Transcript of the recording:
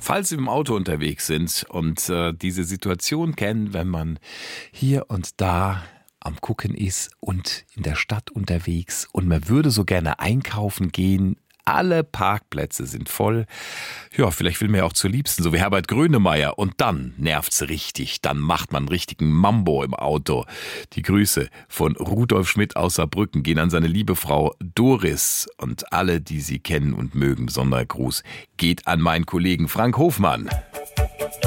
Falls Sie im Auto unterwegs sind und diese Situation kennen, wenn man hier und da am Gucken ist und in der Stadt unterwegs und man würde so gerne einkaufen gehen, alle Parkplätze sind voll. Ja, vielleicht will man ja auch zur Liebsten, so wie Herbert Grönemeyer. Und dann nervt's richtig. Dann macht man einen richtigen Mambo im Auto. Die Grüße von Rudolf Schmidt aus Saarbrücken gehen an seine liebe Frau Doris. Und alle, die sie kennen und mögen, besonderer Gruß geht an meinen Kollegen Frank Hofmann.